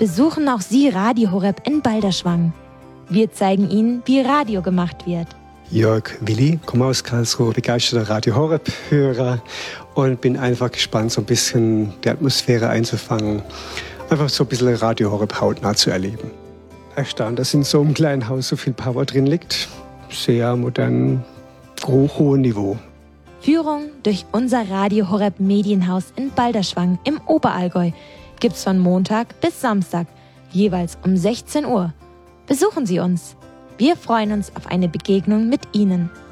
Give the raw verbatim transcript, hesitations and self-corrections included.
besuchen auch Sie Radio Horeb in Balderschwang. Wir zeigen Ihnen, wie Radio gemacht wird. Jörg Willi, komme aus Karlsruhe, begeisterter Radio Horeb-Hörer und bin einfach gespannt, so ein bisschen die Atmosphäre einzufangen. Einfach so ein bisschen Radio Horeb hautnah zu erleben. Erstaunt, dass in so einem kleinen Haus so viel Power drin liegt. Sehr modern, hohem Niveau. Führung durch unser Radio Horeb Medienhaus in Balderschwang im Oberallgäu gibt's von Montag bis Samstag, jeweils um sechzehn Uhr. Besuchen Sie uns. Wir freuen uns auf eine Begegnung mit Ihnen.